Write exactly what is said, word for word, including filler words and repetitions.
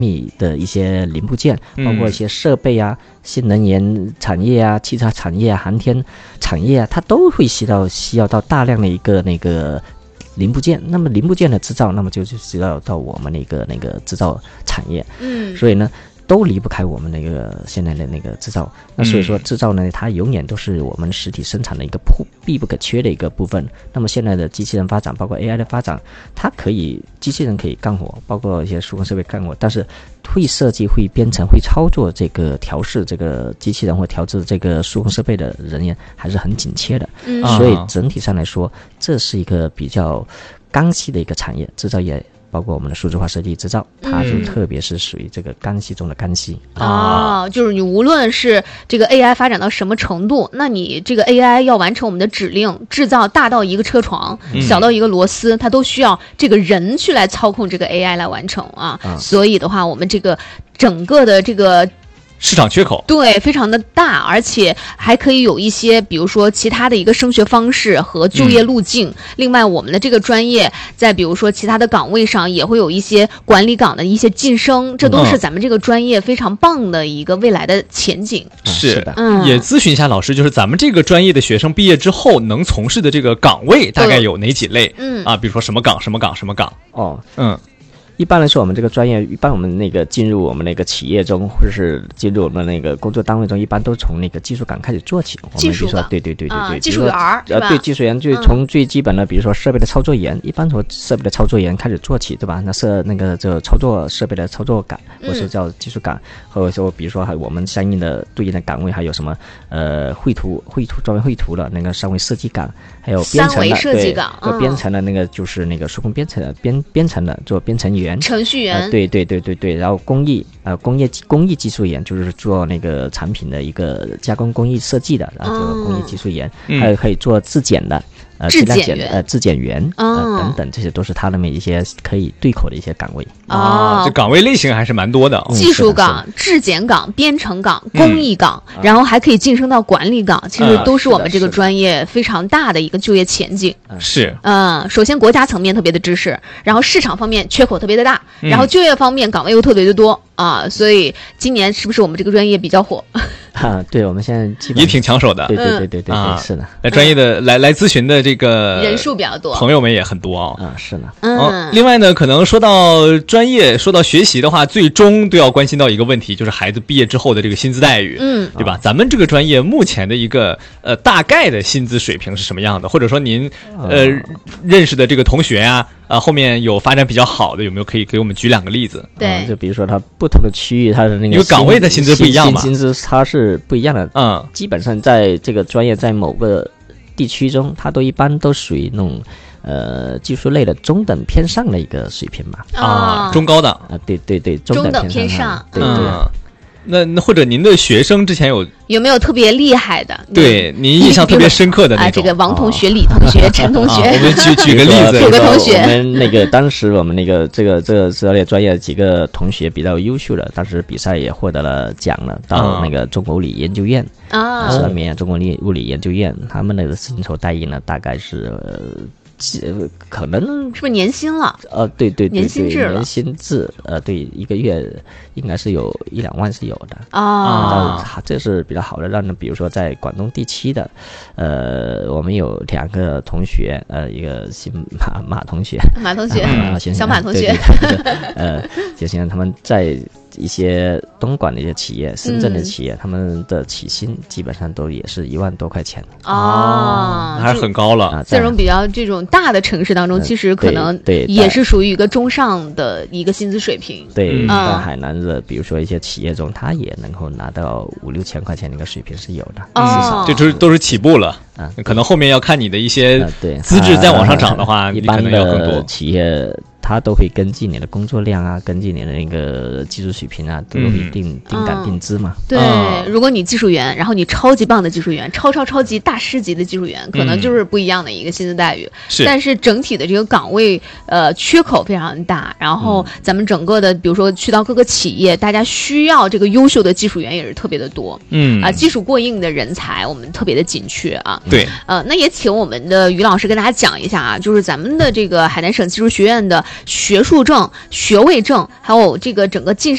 米的一些零部件，包括一些设备啊、嗯、新能源产业啊、汽车产业啊、航天产业啊，它都会需要需要到大量的一个那个零部件。那么零部件的制造，那么就是需要到我们那个那个制造产业。嗯，所以呢，都离不开我们那个现在的那个制造。那所以说制造呢，它永远都是我们实体生产的一个不必不可缺的一个部分。那么现在的机器人发展，包括 A I 的发展，它可以机器人可以干活，包括一些数控设备干活，但是会设计、会编程、会操作这个调试这个机器人或调制这个数控设备的人员还是很紧缺的。嗯，所以整体上来说，这是一个比较刚需的一个产业，制造业。包括我们的数字化设计制造，它就特别是属于这个干系中的干系。 嗯、啊，就是你无论是这个 A I 发展到什么程度，那你这个 A I 要完成我们的指令，制造大到一个车床，嗯、小到一个螺丝，它都需要这个人去来操控这个 A I 来完成啊。啊所以的话，我们这个整个的这个。 市场缺口对非常的大，而且还可以有一些比如说其他的一个升学方式和就业路径、嗯、另外我们的这个专业在比如说其他的岗位上也会有一些管理岗的一些晋升，这都是咱们这个专业非常棒的一个未来的前景。 嗯、是的， 嗯，也咨询一下老师，就是咱们这个专业的学生毕业之后能从事的这个岗位大概有哪几类？嗯啊，比如说什么岗什么岗什么岗。 哦，嗯。一般来说，我们这个专业，一般我们那个进入我们那个企业中，或者是进入我们那个工作单位中，一般都从那个技术岗开始做起。 技术岗， 对对对对对， 啊、技术员呃，对技术员就从最基本的，比如说设备的操作员，嗯、一般从设备的操作员开始做起，对吧？那设那个就操作设备的操作岗，或是叫技术岗，嗯、或者说比如说还有我们相应的对应的岗位，还有什么呃绘图绘图专门绘图的那个三维设计岗，还有编程的设计岗， 对，编程的那个就是那个数控编程的编编程的做编程员， 程序员。 呃对对对对对，然后工艺呃工业工艺技术员就是做那个产品的一个加工工艺设计的，然后做工艺技术员，嗯、还有可以做质检的。呃， 质检员、 呃，质检员，呃，等等，这些都是他们一些可以对口的一些岗位啊。这岗位类型还是蛮多的， 嗯、技术岗、质检岗、编程岗、工艺岗，嗯、然后还可以晋升到管理岗，其实都是我们这个专业非常大的一个就业前景。 是， 嗯，首先国家层面特别的支持，然后市场方面缺口特别的大，嗯、然后就业方面岗位又特别的多啊，所以今年是不是我们这个专业比较火？ 啊，对，我们现在基本也挺抢手的， 对对对对对， 啊、 是的。 来专业的、嗯、来来咨询的这个人数比较多， 朋友们也很多啊、 哦。啊，是的。 嗯、 哦。另外呢，可能说到专业，说到学习的话，最终都要关心到一个问题，就是孩子毕业之后的这个薪资待遇，嗯，对吧？咱们这个专业目前的一个呃大概的薪资水平是什么样的？或者说您呃、哦、认识的这个同学呀、啊？啊，后面有发展比较好的，有没有可以给我们举两个例子？ 对、 嗯，就比如说它不同的区域，它的那个因为岗位的薪资不一样嘛， 薪资它是不一样的。嗯，基本上在这个专业在某个地区中，它都一般都属于那种呃技术类的中等偏上的一个水平吧。 啊，中高档啊，对对对， 中等偏上， 偏上对对。 嗯那那或者您的学生之前有有没有特别厉害的？ 对，您印象特别深刻的那种啊，这个王同学、李同学、陈同学， 我们举举个例子， 有个同学， 我们那个当时我们那个这个这个制造业专业几个同学比较优秀的，当时比赛也获得了奖了，到那个中国物理研究院啊，上面中国物理研究院，他们那个薪酬待遇呢，大概是。可能是不是年薪了？ 呃，对对对对， 年薪制了， 年薪制，呃，对，一个月应该是有一两万是有的啊。 呃、这是比较好的，让人比如说在广东地区的，呃，我们有两个同学，呃，一个姓马马同学， 马同学， 啊、 小马同学， 对对对呃，就像他们在。一些东莞的一些企业，深圳的企业，嗯、他们的起薪基本上都也是一万多块钱哦， 还是很高了。 啊、 这种比较这种大的城市当中，嗯、其实可能对也是属于一个中上的一个薪资水平。 对， 嗯、 在海南的，比如说一些企业中，他也能够拿到五六千块钱的一个水平是有的， 哦、 至少这都都是起步了啊。可能后面要看你的一些资质再往上涨的话， 啊、 你可能要更多。 企业。它都会根据你的工作量啊，根据你的那个技术水平啊，都会定、嗯、定岗定资嘛。 对、嗯，如果你技术员，然后你超级棒的技术员，超超超级大师级的技术员，可能就是不一样的一个薪资待遇。 是、嗯， 但是整体的这个岗位呃缺口非常大，然后咱们整个的，比如说去到各个企业，大家需要这个优秀的技术员也是特别的多。嗯啊、呃，技术过硬的人才我们特别的紧缺啊。 对， 呃，那也请我们的于老师跟大家讲一下啊，就是咱们的这个海南省技术学院的学术证、学位证，还有这个整个晋升。